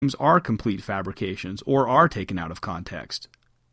are complete fabrications or are taken out of context.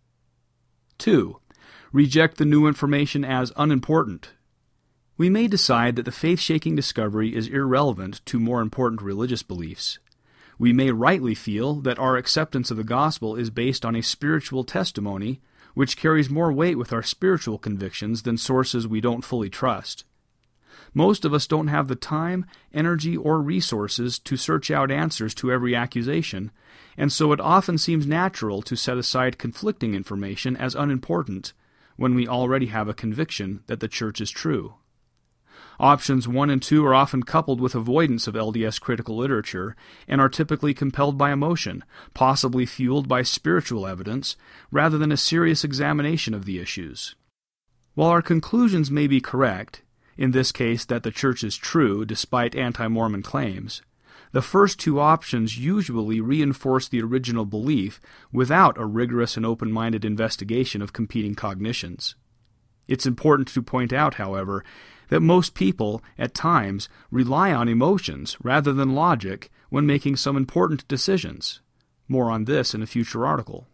2. Reject the new information as unimportant. We may decide that the faith-shaking discovery is irrelevant to more important religious beliefs. We may rightly feel that our acceptance of the gospel is based on a spiritual testimony which carries more weight with our spiritual convictions than sources we don't fully trust. Most of us don't have the time, energy, or resources to search out answers to every accusation, and so it often seems natural to set aside conflicting information as unimportant when we already have a conviction that the church is true. Options 1 and 2 are often coupled with avoidance of LDS critical literature and are typically compelled by emotion, possibly fueled by spiritual evidence, rather than a serious examination of the issues. While our conclusions may be correct, in this case that the church is true despite anti-Mormon claims, the first two options usually reinforce the original belief without a rigorous and open-minded investigation of competing cognitions. It's important to point out, however, that most people, at times, rely on emotions rather than logic when making some important decisions. More on this in a future article.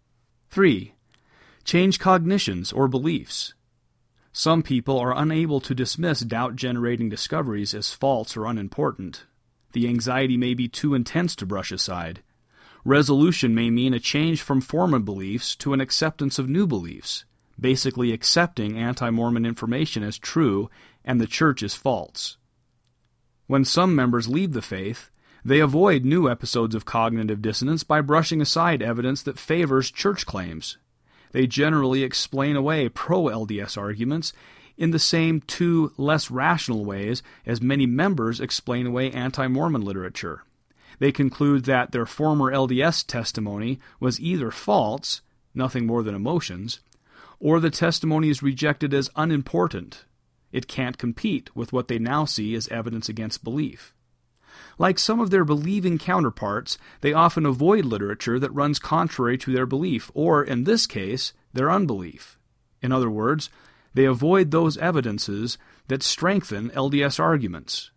3. Change cognitions or beliefs. Some people are unable to dismiss doubt-generating discoveries as false or unimportant. The anxiety may be too intense to brush aside. Resolution may mean a change from former beliefs to an acceptance of new beliefs, basically accepting anti-Mormon information as true and the church as false. When some members leave the faith, they avoid new episodes of cognitive dissonance by brushing aside evidence that favors church claims. They generally explain away pro-LDS arguments in the same two less rational ways as many members explain away anti-Mormon literature. They conclude that their former LDS testimony was either false, nothing more than emotions, or the testimony is rejected as unimportant. It can't compete with what they now see as evidence against belief. Like some of their believing counterparts, they often avoid literature that runs contrary to their belief, or, in this case, their unbelief. In other words, they avoid those evidences that strengthen LDS arguments.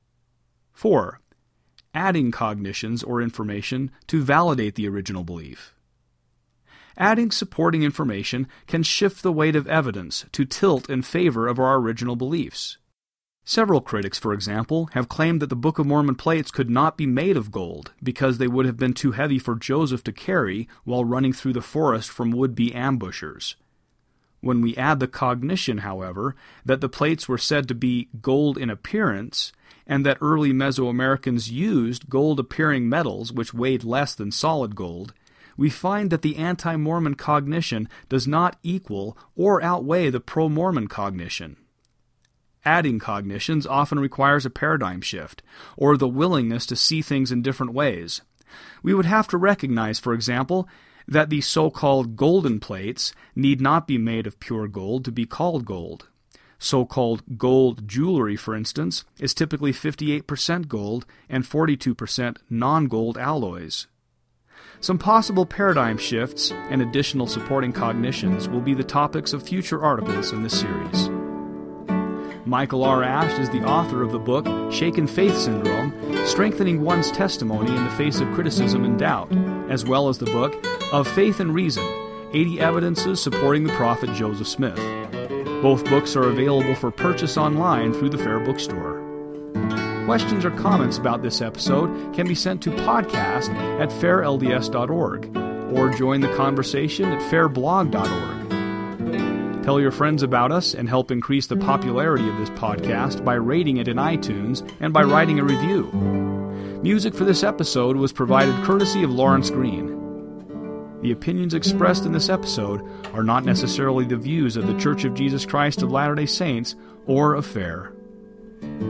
4. Adding cognitions or information to validate the original belief. Adding supporting information can shift the weight of evidence to tilt in favor of our original beliefs. Several critics, for example, have claimed that the Book of Mormon plates could not be made of gold because they would have been too heavy for Joseph to carry while running through the forest from would-be ambushers. When we add the cognition, however, that the plates were said to be gold in appearance, and that early Mesoamericans used gold-appearing metals which weighed less than solid gold, we find that the anti-Mormon cognition does not equal or outweigh the pro-Mormon cognition. Adding cognitions often requires a paradigm shift, or the willingness to see things in different ways. We would have to recognize, for example, that the so-called golden plates need not be made of pure gold to be called gold. So-called gold jewelry, for instance, is typically 58% gold and 42% non-gold alloys. Some possible paradigm shifts and additional supporting cognitions will be the topics of future articles in this series. Michael R. Ash is the author of the book Shaken Faith Syndrome, Strengthening One's Testimony in the Face of Criticism and Doubt, as well as the book Of Faith and Reason, 80 Evidences Supporting the Prophet Joseph Smith. Both books are available for purchase online through the Fair Bookstore. Questions or comments about this episode can be sent to podcast@fairlds.org or join the conversation at fairblog.org. Tell your friends about us and help increase the popularity of this podcast by rating it in iTunes and by writing a review. Music for this episode was provided courtesy of Lawrence Green. The opinions expressed in this episode are not necessarily the views of the Church of Jesus Christ of Latter-day Saints or of FAIR.